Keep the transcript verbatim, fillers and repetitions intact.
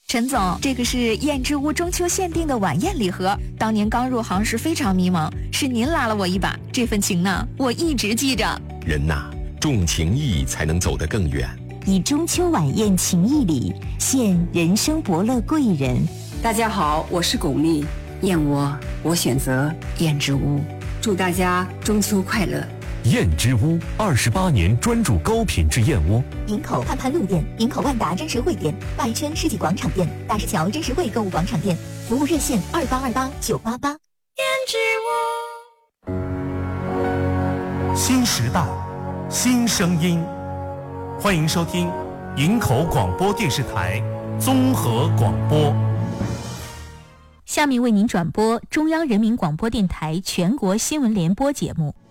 陈总，这个是燕之屋中秋限定的晚宴礼盒，当年刚入行时非常迷茫，是您拉了我一把，这份情呢，我一直记着。 人呐，重情义才能走得更远。 以中秋晚宴情谊礼，献人生伯乐贵人。 大家好，我是巩俐，燕窝我选择燕之屋，祝大家中秋快乐。 燕之屋二十八年专注高品质燕窝。 营口盼盼路店、营口万达真实汇店、外圈世纪广场店、大石桥真实汇购物广场店，服务热线二八二八九八八。 燕之屋，新时代，新声音，欢迎收听营口广播电视台综合广播。 下面为您转播中央人民广播电台全国新闻联播节目。